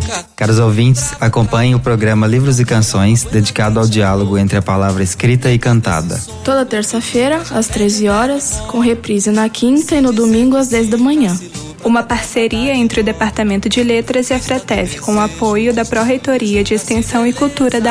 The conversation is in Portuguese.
Caros ouvintes, acompanhem o programa Livros e Canções, dedicado ao diálogo entre a palavra escrita e cantada. Toda terça-feira, às 13 horas, com reprise na quinta e no domingo às 10 da manhã. Uma parceria entre o Departamento de Letras e a FRETEV, com o apoio da Pró-Reitoria de Extensão e Cultura da